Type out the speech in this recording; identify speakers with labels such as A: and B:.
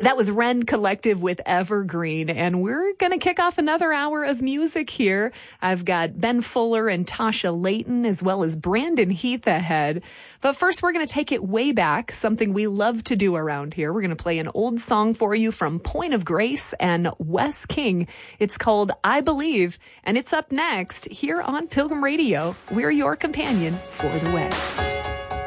A: That was Wren Collective with Evergreen, and we're going to kick off another hour of music here. I've got Ben Fuller and Tasha Layton, as well as Brandon Heath ahead. But first, we're going to take it way back, something we love to do around here. We're going to play an old song for you from Point of Grace and Wes King. It's called I Believe, and it's up next here on Pilgrim Radio. We're your companion for the way.